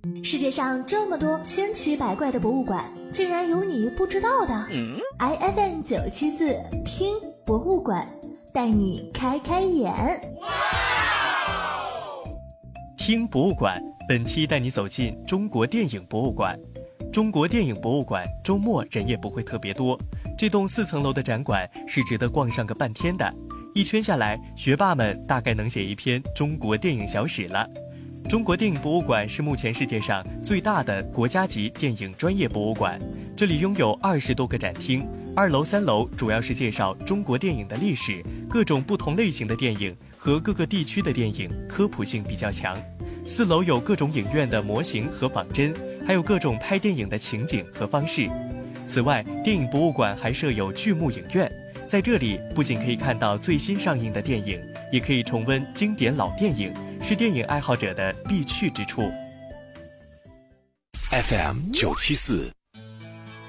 世界上这么多千奇百怪的博物馆，竟然有你不知道的。IFM 974听博物馆，带你开开眼。 听博物馆，本期带你走进中国电影博物馆。中国电影博物馆周末人也不会特别多，这栋4层楼的展馆是值得逛上个半天的。一圈下来，学霸们大概能写一篇中国电影小史了。中国电影博物馆是目前世界上最大的国家级电影专业博物馆，这里拥有20多个展厅，2楼、3楼主要是介绍中国电影的历史，各种不同类型的电影和各个地区的电影科普性比较强。4楼有各种影院的模型和仿真，还有各种拍电影的情景和方式。此外，电影博物馆还设有巨幕影院，在这里不仅可以看到最新上映的电影，也可以重温经典老电影，是电影爱好者的必去之处。 FM 974